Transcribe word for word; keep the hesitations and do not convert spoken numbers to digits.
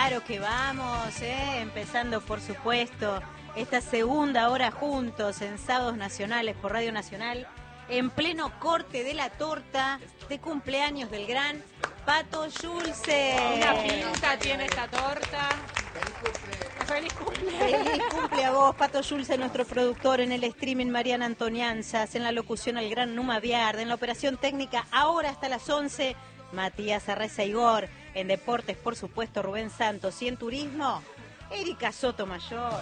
Claro que vamos, ¿eh? Empezando por supuesto esta segunda hora juntos en Sábados Nacionales por Radio Nacional, en pleno corte de la torta de cumpleaños del gran Pato Schulze. Una pinta tiene esta torta. ¡Feliz cumple! Feliz cumple a vos, Pato Schulze, nuestro productor, en el streaming Mariana Antonianzas, en la locución el gran Numa Viard, en la operación técnica ahora hasta las once, Matías Arreza Igor, en deportes por supuesto Rubén Santos y en turismo Erika Sotomayor.